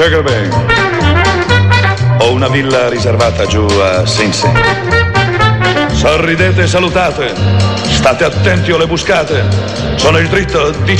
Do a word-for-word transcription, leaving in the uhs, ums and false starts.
Che bene. Ho una villa riservata giù a Sing Sing. Sorridete e salutate. State attenti o le buscate. Sono il dritto di